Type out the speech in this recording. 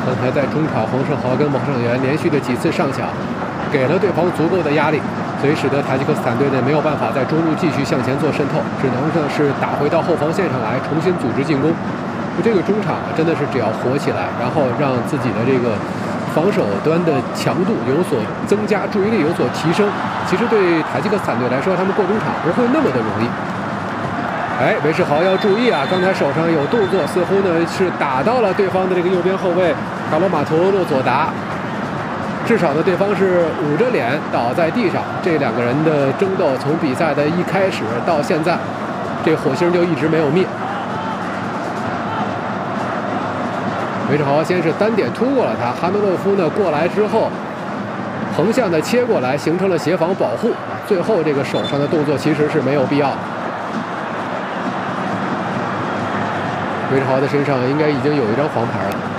刚才在中场，黄胜豪跟王胜元连续的几次上抢，给了对方足够的压力，所以使得塔吉克斯坦队呢没有办法在中路继续向前做渗透，只能是打回到后防线上来重新组织进攻。这个中场真的是只要活起来，然后让自己的这个防守端的强度有所增加，注意力有所提升，其实对塔吉克斯坦队来说，他们过中场不会那么的容易。哎，韦世豪要注意啊！刚才手上有动作，似乎呢是打到了对方的这个右边后卫卡罗马图洛佐达，至少呢对方是捂着脸倒在地上。这两个人的争斗从比赛的一开始到现在，这火星就一直没有灭。韦世豪先是单点突过了他，哈梅洛夫呢过来之后，横向的切过来，形成了协防保护。最后这个手上的动作其实是没有必要的。韦世豪的身上应该已经有一张黄牌了。